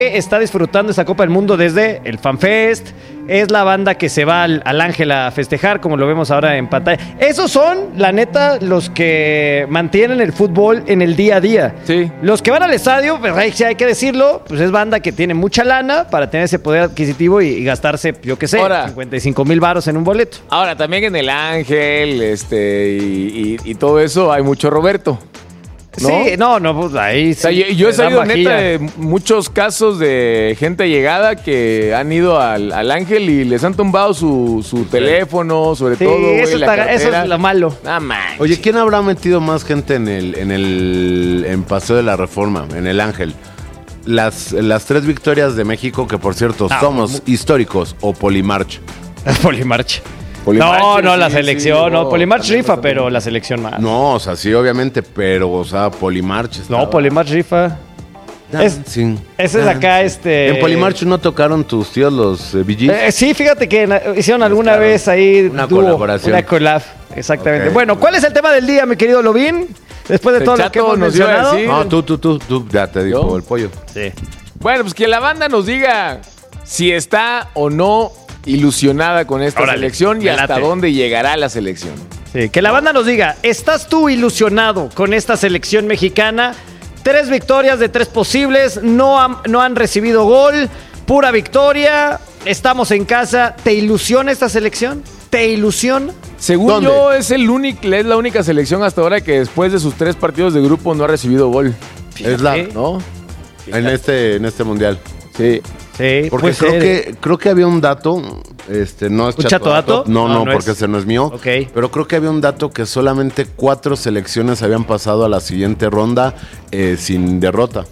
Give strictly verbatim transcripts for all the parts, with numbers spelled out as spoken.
está disfrutando esta Copa del Mundo desde el FanFest. Es la banda que se va al, al Ángel a festejar, como lo vemos ahora en pantalla. Esos son, la neta, los que mantienen el fútbol en el día a día. Sí. Los que van al estadio, pues hay, hay que decirlo, pues es banda que tiene mucha lana para tener ese poder adquisitivo y, y gastarse, yo qué sé, ahora, cincuenta y cinco mil varos en un boleto. Ahora, también en el Ángel este y, y, y todo eso hay mucho Roberto. ¿No? Sí, no, no, pues ahí sí. O sea, yo, yo he sabido neta de muchos casos de gente llegada que han ido al, al Ángel y les han tumbado su, su sí. teléfono, sobre sí, todo, güey, eso, la está, eso es lo malo. Ah, man. Oye, ¿quién habrá metido más gente en el, en el en Paseo de la Reforma, en el Ángel? Las, las tres victorias de México, que por cierto ah, somos muy... históricos, o Polimarch. Polimarch. Polimarch, no, no, sí, la selección, sí, no, no Polimarch rifa, pero la selección más. No, o sea, sí, obviamente, pero, o sea, Polimarch estaba... No, Polimarch rifa. Es, sí. Ese es acá, este... ¿En Polimarch no tocaron tus tíos los eh, Bee Gees? Eh, sí, fíjate que hicieron alguna claro. vez ahí... Una dúo, colaboración. Una collab, exactamente. Okay. Bueno, ¿cuál es el tema del día, mi querido Lobín? Después de el todo lo que hemos mencionado. No, tú, tú, tú, tú, ya te dijo ¿Yo? el pollo. Sí. Bueno, pues que la banda nos diga si está o no ilusionada con esta Órale, selección y hasta dónde llegará la selección. Sí, que la banda nos diga, ¿estás tú ilusionado con esta selección mexicana? Tres victorias de tres posibles, no han, no han recibido gol, pura victoria, estamos en casa. ¿Te ilusiona esta selección? ¿Te ilusiona? Según ¿Dónde? yo, es, el único, es la única selección hasta ahora que después de sus tres partidos de grupo no ha recibido gol. Fíjate, es la, ¿no? En este, en este mundial. Sí. Sí, porque creo que, creo que había un dato, este, no es ¿Un chato dato? No, no, no, no porque es... ese no es mío. Okay. Pero creo que había un dato que solamente cuatro selecciones habían pasado a la siguiente ronda eh, sin derrota.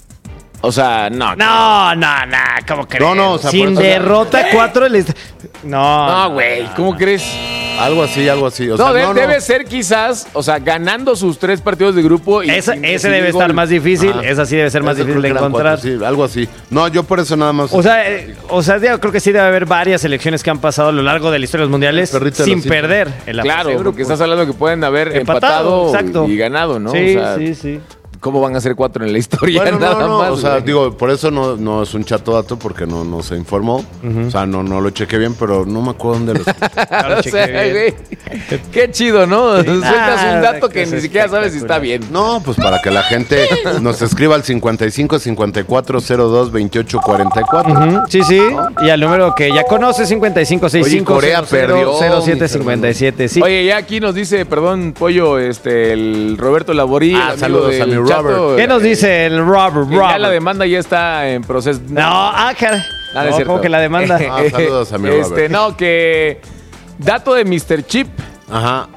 O sea, no. No, no, no, ¿cómo crees? No, no, o sea, sin eso, derrota, ¿eh? cuatro les... No, no, güey, no, ¿cómo no. crees? Algo así, algo así. O no, sea, de, no, debe no. ser quizás, o sea, ganando sus tres partidos de grupo. Y Esa, ese debe gol. estar más difícil, ah, esa sí debe ser más difícil de encontrar. Cuatro, sí, algo así. No, yo por eso nada más. O sea, eh, o sea, yo creo que sí debe haber varias selecciones que han pasado a lo largo de la historia de los mundiales sin perder en la Claro, fase porque estás hablando que pueden haber empatado, empatado y ganado, ¿no? Sí, o sea, sí, sí. ¿Cómo van a ser cuatro en la historia? Bueno, Nada no, no, más, o sea, güey. digo, por eso no, no es un chato dato, porque no, no se informó. Uh-huh. O sea, no, no lo chequé bien, pero no me acuerdo dónde lo no lo o sea, güey, qué chido, ¿no? Sí. Sueltas ah, un dato que ni siquiera sabes si está bien. No, pues para que la gente nos escriba al cincuenta y cinco, cincuenta y cuatro, cero dos, veintiocho, cuarenta y cuatro. Uh-huh. Sí, sí. ¿No? Y al número que ya conoce, cincuenta y cinco, sesenta y cinco, Corea perdió. cero siete cincuenta y siete. Sí. Oye, ya aquí nos dice, perdón, Pollo, este, el Roberto Laborí. Ah, saludos a mi Robert. ¿Qué nos dice el Robert? Robert? Ya la demanda ya está en proceso. No, ah, cara. No, no, es cierto. ¿Cómo que la demanda? Ah, saludos a mi Robert. Este, no, que dato de mister Chip. Ajá.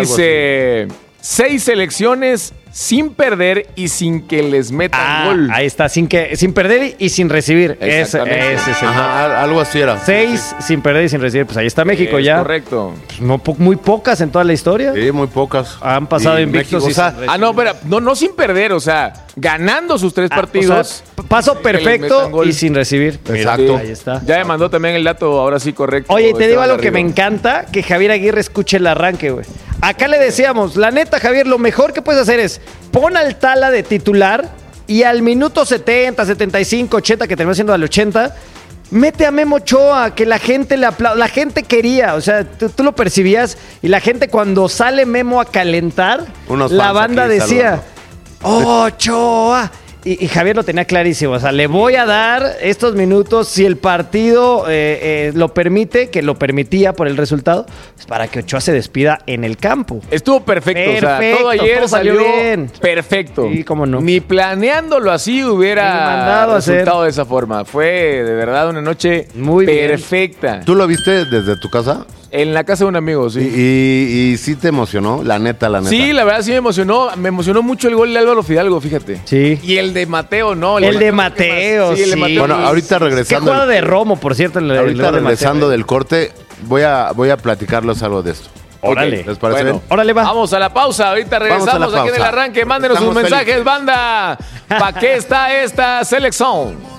Dice seis selecciones sin perder y sin que les metan ah, gol. Ahí está, sin que sin perder y sin recibir. Ese, ese es el Ajá, algo así era. Seis sí. sin perder y sin recibir. Pues ahí está México es ya. Correcto. Pues no, po- muy pocas en toda la historia. Sí, muy pocas. Han pasado y invictos. México, y o sea, ah, no, espera, no, no sin perder, o sea, ganando sus tres ah, partidos. O sea, paso perfecto y sin recibir. Exacto. Ahí está. Ya me mandó también el dato, ahora sí correcto. Oye, te digo algo que me encanta, que Javier Aguirre escuche el arranque, güey. Acá le decíamos, la neta, Javier, lo mejor que puedes hacer es pon al Tala de titular y al minuto setenta, setenta y cinco, ochenta, que terminó siendo al ochenta, mete a Memo Ochoa, que la gente le aplaude. La gente quería, o sea, tú, tú lo percibías y la gente cuando sale Memo a calentar, Unos la banda decía, saludando. Ochoa. Y, y Javier lo tenía clarísimo, o sea, le voy a dar estos minutos si el partido eh, eh, lo permite, que lo permitía por el resultado, pues para que Ochoa se despida en el campo. Estuvo perfecto, perfecto, o sea, todo ayer todo salió, salió bien. Perfecto. Sí, cómo no. Ni planeándolo así hubiera resultado de esa forma. Fue de verdad una noche muy perfecta. Bien. ¿Tú lo viste desde tu casa? En la casa de un amigo, sí. ¿Y, y, y sí te emocionó? La neta, la neta. Sí, la verdad sí me emocionó. Me emocionó mucho el gol de Álvaro Fidalgo, fíjate. Sí. Y el de Mateo, ¿no? El, el de Mateo, sí. El de Mateo. Bueno, ahorita regresando. Qué jugada de Romo, por cierto. El, ahorita el regresando de del corte, voy a, voy a platicarles algo de esto. Órale. Okay, ¿les parece bueno, bien? Órale, va. Vamos a la pausa. Ahorita regresamos aquí en el arranque. Mándenos Estamos sus mensajes, felices. Banda. ¿Para qué está esta selección?